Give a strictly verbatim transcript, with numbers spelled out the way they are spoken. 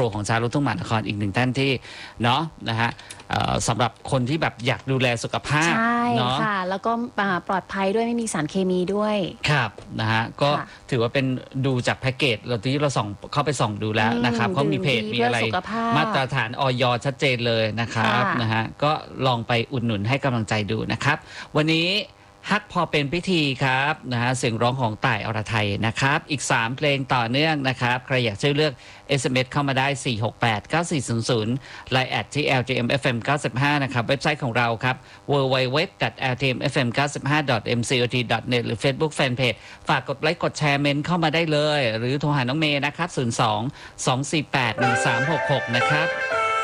รัวของชาวลูกทุ่งมหานครอีกหนึ่งท่านที่เนาะนะฮะสำหรับคนที่แบบอยากดูแลสุขภาพใช่ค่ะแล้วก็ปลอดภัยด้วยไม่มีสารเคมีด้วยครับนะฮะก็ถือว่าเป็นดูจากแพ็กเกจเราที่เราส่องเข้าไปส่องดูแล้วนะครับเขามีเพจมีอะไรมาตรฐานอย.ชัดเจนเลยนะครับนะฮะก็ลองไปอุดหนุนให้กำลังใจดูนะครับวันนี้ฮักพอเป็นพิธีครับนะฮะเสียงร้องของต่ายอรไทยนะครับอีกสามเพลงต่อเนื่องนะครับใครอยากช่วยเลือก เอส เอ็ม เอส เข้ามาได้สี่ หก แปด เก้า สี่ ศูนย์ ศูนย์ ไลน์ แอด ที่ แอล ที เอ็ม เอฟ เอ็ม เก้าสิบห้า นะครับเว็บไซต์ของเราครับ ดับเบิลยู ดับเบิลยู ดับเบิลยู ดอท แอล ที เอ็ม เอฟ เอ็ม เก้าสิบห้า ดอท เอ็ม ซี โอ ที ดอท เน็ต หรือ Facebook Fanpage ฝากกดไลค์กดแชร์เมนต์เข้ามาได้เลยหรือโทรหาน้องเมย์นะครับศูนย์ สอง สอง สี่ แปด หนึ่ง สาม หก หกนะครับ